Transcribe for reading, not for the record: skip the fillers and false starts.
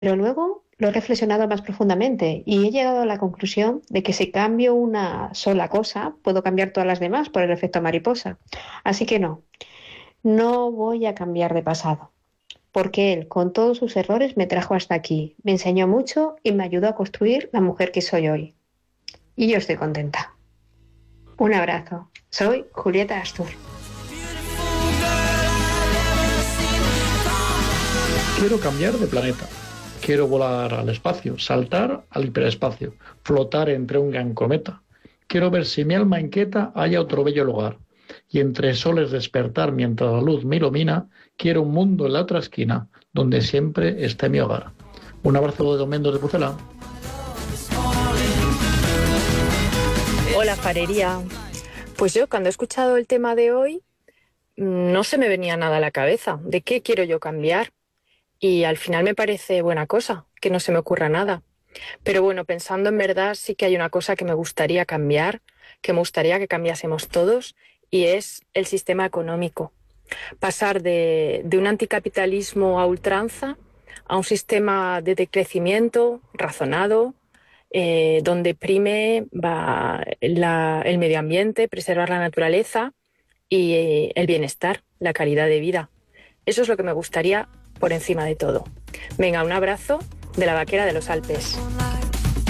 Pero luego lo he reflexionado más profundamente y he llegado a la conclusión de que si cambio una sola cosa, puedo cambiar todas las demás por el efecto mariposa. Así que no, no voy a cambiar de pasado, porque él, con todos sus errores, me trajo hasta aquí, me enseñó mucho y me ayudó a construir la mujer que soy hoy. Y yo estoy contenta. Un abrazo. Soy Julieta Astur. Quiero cambiar de planeta. Quiero volar al espacio, saltar al hiperespacio, flotar entre un gran cometa. Quiero ver si mi alma inquieta haya otro bello lugar. Y entre soles despertar mientras la luz me ilumina, quiero un mundo en la otra esquina, donde siempre esté mi hogar. Un abrazo de Domendos de Pucelán. Hola, Farería. Pues yo cuando he escuchado el tema de hoy, no se me venía nada a la cabeza. ¿De qué quiero yo cambiar? Y al final me parece buena cosa, que no se me ocurra nada. Pero bueno, pensando en verdad, sí que hay una cosa que me gustaría cambiar, que me gustaría que cambiásemos todos, y es el sistema económico. Pasar de un anticapitalismo a ultranza a un sistema de decrecimiento razonado, donde prime el medio ambiente, preservar la naturaleza y el bienestar, la calidad de vida. Eso es lo que me gustaría por encima de todo. Venga, un abrazo de la vaquera de los Alpes.